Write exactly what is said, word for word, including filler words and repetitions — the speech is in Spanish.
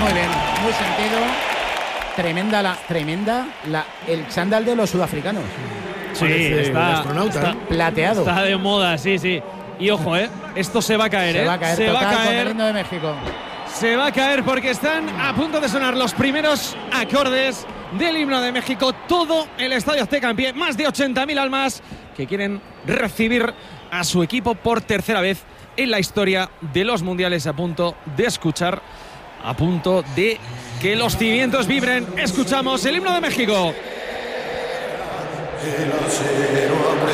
Muy bien, muy sentido. Tremenda la, tremenda la, el chándal de los sudafricanos. Sí, está, está plateado. Está de moda, sí, sí. Y ojo, eh, esto se va a caer, se eh. Va a caer se total va a caer. Con el himno de México. Se va a caer porque están a punto de sonar los primeros acordes del himno de México. Todo el Estadio Azteca en pie, más de ochenta mil almas que quieren recibir a su equipo por tercera vez en la historia de los mundiales, a punto de escuchar, a punto de que los cimientos vibren. Escuchamos el himno de México.